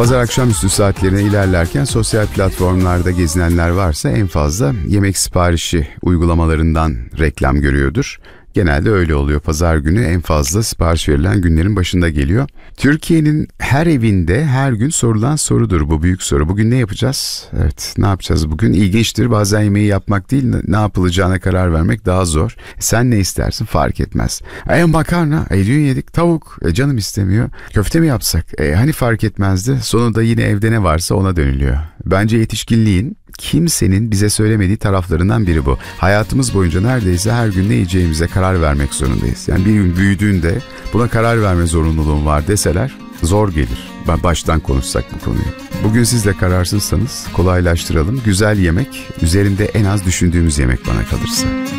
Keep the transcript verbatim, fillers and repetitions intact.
Pazar akşamüstü saatlerine ilerlerken sosyal platformlarda gezinenler varsa en fazla yemek siparişi uygulamalarından reklam görüyordur. Genelde öyle oluyor. Pazar günü en fazla sipariş verilen günlerin başında geliyor. Türkiye'nin her evinde her gün sorulan sorudur bu büyük soru. Bugün ne yapacağız? Evet, ne yapacağız bugün? İlginçtir. Bazen yemeği yapmak değil, ne yapılacağına karar vermek daha zor. Sen ne istersin? Fark etmez. E makarna, e dün yedik. Tavuk, e canım istemiyor. Köfte mi yapsak? E hani fark etmezdi. Sonunda yine evde ne varsa ona dönülüyor. Bence yetişkinliğin kimsenin bize söylemediği taraflarından biri bu. Hayatımız boyunca neredeyse her gün ne yiyeceğimize karar vermek zorundayız. Yani bir gün büyüdüğünde buna karar verme zorunluluğun var deseler zor gelir. Ben baştan konuşsak bu konuyu. Bugün siz de kararsızsanız kolaylaştıralım. Güzel yemek, üzerinde en az düşündüğümüz yemek bana kalırsa.